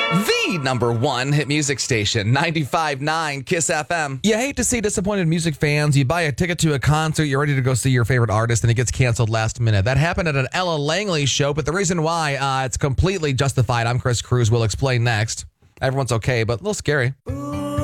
The number one hit music station, 95.9 Kiss FM. You hate to see disappointed music fans. You buy a ticket to a concert, you're ready to go see your favorite artist, and it gets canceled last minute. That happened at an Ella Langley show, but the reason why it's completely justified. I'm Chris Cruz. We'll explain next. Everyone's okay, but a little scary. Ooh.